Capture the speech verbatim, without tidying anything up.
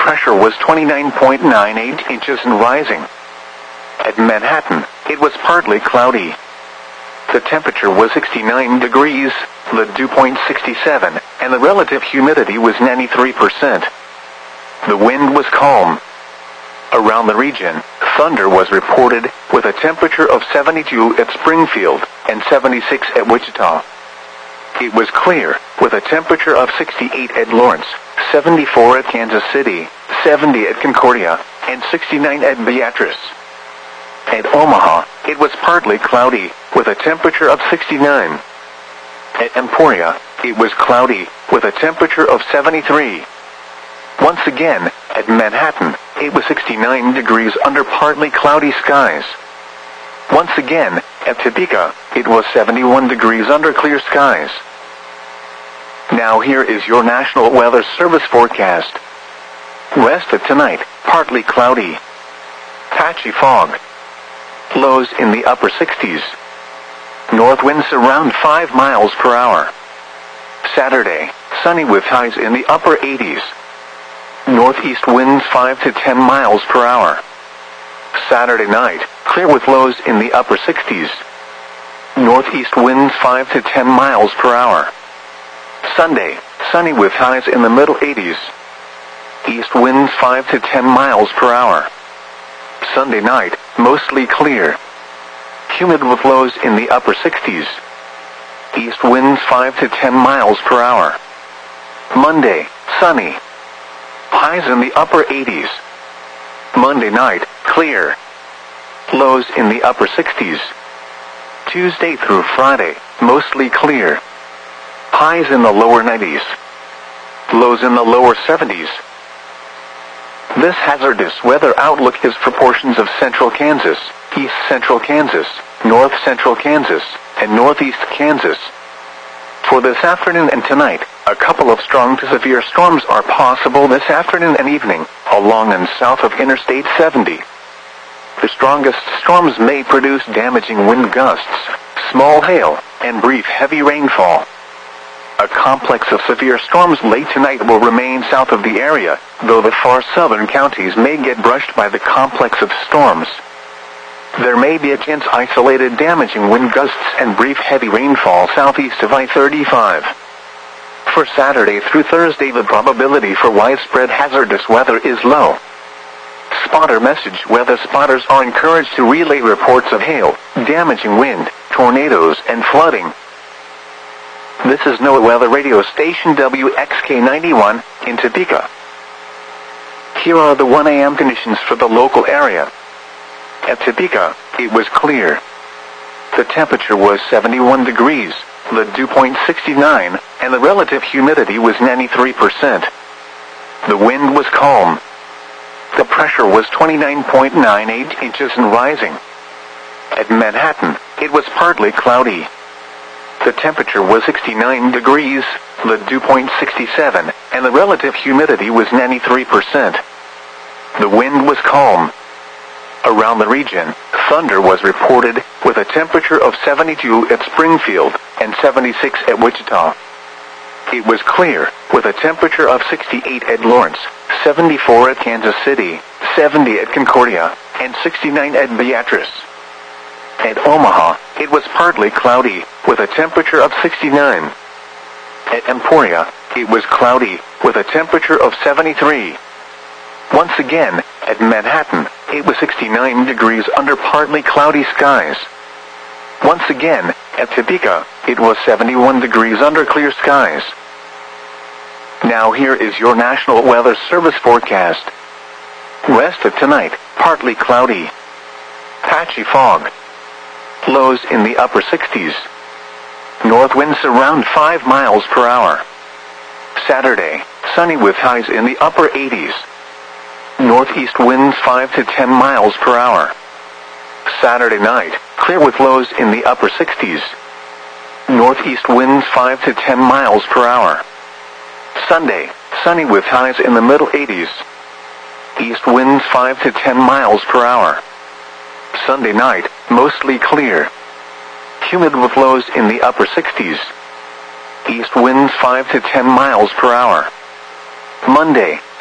pressure was twenty-nine point nine eight inches and rising. At Manhattan, it was partly cloudy. The temperature was sixty-nine degrees, the dew point sixty-seven, and the relative humidity was ninety-three percent. The wind was calm. Around the region, thunder was reported, with a temperature of seventy-two at Springfield and seventy-six at Wichita. It was clear, with a temperature of sixty-eight at Lawrence, seventy-four at Kansas City, seventy at Concordia, and sixty-nine at Beatrice. At Omaha, it was partly cloudy, with a temperature of sixty-nine. At Emporia, it was cloudy, with a temperature of seventy-three. Once again, at Manhattan, it was sixty-nine degrees under partly cloudy skies. Once again, at Topeka, it was seventy-one degrees under clear skies. Now here is your National Weather Service forecast. West of tonight, partly cloudy. Patchy fog. Lows in the upper sixties. North winds around five miles per hour. Saturday, sunny with highs in the upper eighties. Northeast winds five to ten miles per hour. Saturday night, clear with lows in the upper sixties. Northeast winds five to ten miles per hour. Sunday, sunny with highs in the middle eighties. East winds five to ten miles per hour. Sunday night, mostly clear. Humid with lows in the upper sixties. East winds five to ten miles per hour. Monday, sunny. Highs in the upper eighties. Monday night, clear. Lows in the upper sixties. Tuesday through Friday, mostly clear. Highs in the lower nineties. Lows in the lower seventies. This hazardous weather outlook is for portions of central Kansas, east central Kansas, north central Kansas, and northeast Kansas. For this afternoon and tonight, a couple of strong to severe storms are possible this afternoon and evening, along and south of Interstate seventy. The strongest storms may produce damaging wind gusts, small hail, and brief heavy rainfall. A complex of severe storms late tonight will remain south of the area, though the far southern counties may get brushed by the complex of storms. There may be a chance isolated damaging wind gusts and brief heavy rainfall southeast of I thirty-five. For Saturday through Thursday, the probability for widespread hazardous weather is low. Spotter message: weather spotters are encouraged to relay reports of hail, damaging wind, tornadoes, and flooding. This is NOAA Weather Radio Station W X K ninety-one in Topeka. Here are the one A M conditions for the local area. At Topeka, it was clear. The temperature was seventy-one degrees, the dew point sixty-nine, and the relative humidity was ninety-three percent. The wind was calm. The pressure was twenty-nine point nine eight inches and rising. At Manhattan, it was partly cloudy. The temperature was sixty-nine degrees, the dew point sixty-seven, and the relative humidity was ninety-three percent. The wind was calm. Around the region, thunder was reported, with a temperature of seventy-two at Springfield and seventy-six at Wichita. It was clear, with a temperature of sixty-eight at Lawrence, seventy-four at Kansas City, seventy at Concordia, and sixty-nine at Beatrice. At Omaha, it was partly cloudy, with a temperature of sixty-nine. At Emporia, it was cloudy, with a temperature of seventy-three. Once again, at Manhattan, it was sixty-nine degrees under partly cloudy skies. Once again, at Topeka, it was seventy-one degrees under clear skies. Now here is your National Weather Service forecast. West of tonight, partly cloudy. Patchy fog. Lows in the upper sixties. North winds around five miles per hour. Saturday, sunny with highs in the upper eighties. Northeast winds five to ten miles per hour. Saturday night, clear with lows in the upper sixties. Northeast winds five to ten miles per hour. Sunday, sunny with highs in the middle eighties. East winds five to ten miles per hour. Sunday night, mostly clear. Humid with lows in the upper sixties. East winds five to ten miles per hour. Monday,